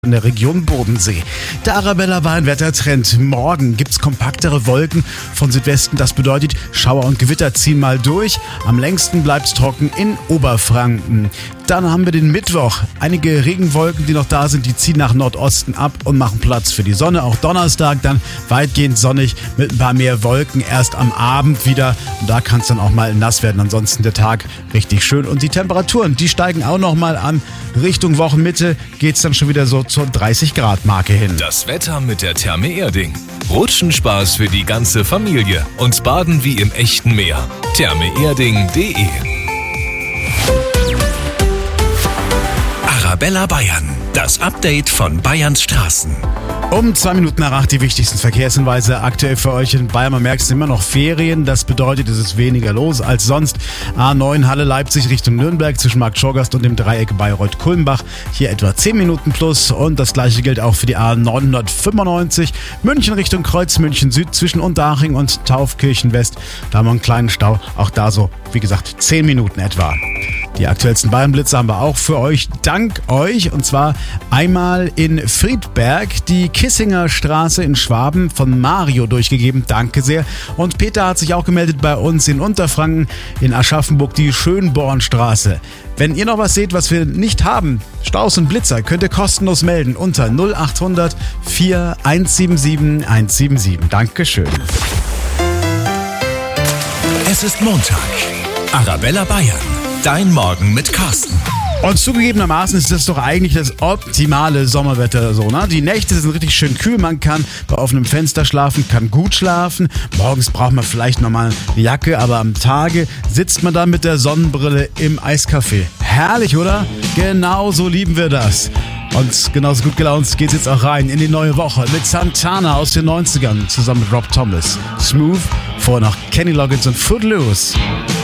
in der Region Bodensee. Der Arabella Wettertrend. Morgen gibt's kompaktere Wolken von Südwesten. Das bedeutet, Schauer und Gewitter ziehen mal durch. Am längsten bleibt's trocken in Oberfranken. Dann haben wir den Mittwoch. Einige Regenwolken, die noch da sind, die ziehen nach Nordosten ab und machen Platz für die Sonne. Auch Donnerstag dann weitgehend sonnig mit ein paar mehr Wolken. Erst am Abend wieder. Und da kann es dann auch mal nass werden. Ansonsten der Tag richtig schön. Und die Temperaturen, die steigen auch noch mal an. Richtung Wochenmitte geht's dann schon wieder so zur 30-Grad-Marke hin. Das Wetter mit der Therme Erding. Rutschenspaß für die ganze Familie und Baden wie im echten Meer. thermeerding.de. Arabella Bayern. Das Update von Bayerns Straßen. Um 2 Minuten nach 8 die wichtigsten Verkehrshinweise aktuell für euch in Bayern. Man merkt es immer noch Ferien. Das bedeutet, es ist weniger los als sonst. A9 Halle Leipzig Richtung Nürnberg zwischen Markt Schorgast und dem Dreieck Bayreuth-Kulmbach. Hier etwa 10 Minuten plus. Und das gleiche gilt auch für die A995 München Richtung Kreuz München Süd zwischen Unterhaching und Taufkirchen West. Da haben wir einen kleinen Stau. Auch da so, wie gesagt, 10 Minuten etwa. Die aktuellsten Bayernblitze haben wir auch für euch, dank euch. Und zwar einmal in Friedberg, die Kissinger Straße in Schwaben von Mario durchgegeben. Danke sehr. Und Peter hat sich auch gemeldet bei uns in Unterfranken, in Aschaffenburg, die Schönbornstraße. Wenn ihr noch was seht, was wir nicht haben, Staus und Blitzer, könnt ihr kostenlos melden unter 0800 4177 177. Dankeschön. Es ist Montag. Arabella Bayern. Dein Morgen mit Carsten. Und zugegebenermaßen ist das doch eigentlich das optimale Sommerwetter so, ne? Die Nächte sind richtig schön kühl, man kann bei offenem Fenster schlafen, kann gut schlafen. Morgens braucht man vielleicht nochmal eine Jacke, aber am Tage sitzt man dann mit der Sonnenbrille im Eiscafé. Herrlich, oder? Genau so lieben wir das. Und genauso gut gelaunt geht's jetzt auch rein in die neue Woche mit Santana aus den 90ern zusammen mit Rob Thomas. Smooth, vorher noch Kenny Loggins und Footloose.